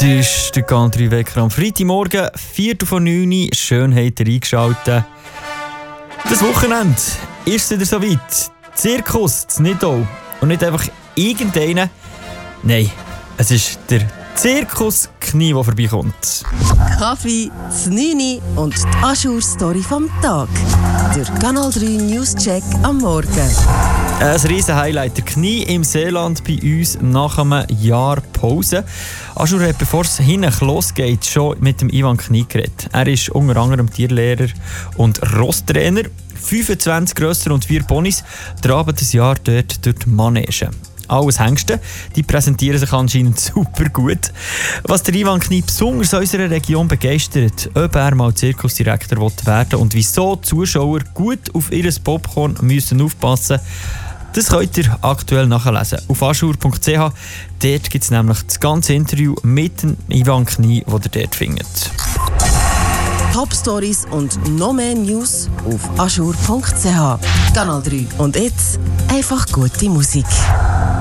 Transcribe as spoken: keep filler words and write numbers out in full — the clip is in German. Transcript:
ist der Country-Wecker am Freitagmorgen, Viertel vor neun. Schön habt ihr eingeschaltet. Das Wochenende ist es wieder soweit. Zirkus in Nidau. Und nicht einfach irgendeiner. Nein, es ist der Zirkus Knie, der vorbeikommt. Kaffee, das neun und die Aschur-Story vom Tag. Der Kanal drei News-Check am Morgen. Ein riesen Highlight, der Knie im Seeland bei uns nach einem Jahr Pause. Aschur hat, bevor es hinten losgeht, schon mit dem Ivan Knie geredet. Er ist unter anderem Tierlehrer und Rosstrainer. fünfundzwanzig Grösser und vier Ponys traben das Jahr dort durch die Manege. Alles Hengste, die präsentieren sich anscheinend super gut. Was der Ivan Knie besonders in unserer Region begeistert, ob er mal Zirkusdirektor werden will und wieso die Zuschauer gut auf ihr Popcorn müssen aufpassen müssen, das könnt ihr aktuell nachlesen auf aschur punkt c h. Dort gibt es nämlich das ganze Interview mit dem Ivan Knie, das ihr dort findet. Top-Stories und noch mehr News auf aschur punkt c h. Kanal drei. Und jetzt einfach gute Musik.